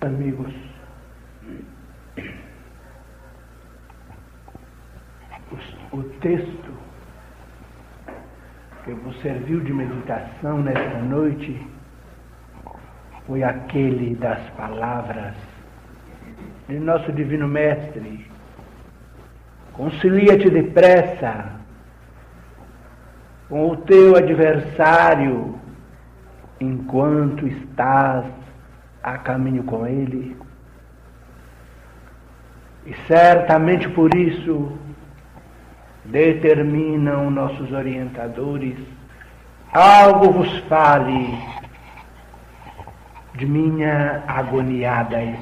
Amigos, o texto que vos serviu de meditação nesta noite foi aquele das palavras de nosso Divino Mestre: concilia-te depressa com o teu adversário enquanto estás a caminho com ele. E certamente por isso determinam nossos orientadores: algo vos fale de minha agoniada